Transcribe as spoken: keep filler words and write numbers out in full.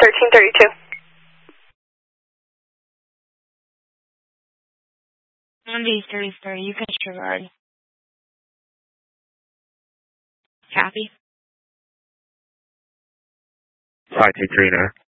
thirteen thirty-two. Monday, Thursday, you can disregard. Copy. five two three now.